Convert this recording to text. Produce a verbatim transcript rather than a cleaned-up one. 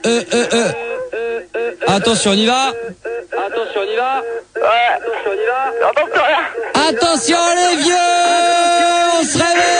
euh, euh, euh. Attention, on y va. Attention, on y va. Ouais. Attention, on y va. Attention, rien. Attention les vieux, on se réveille.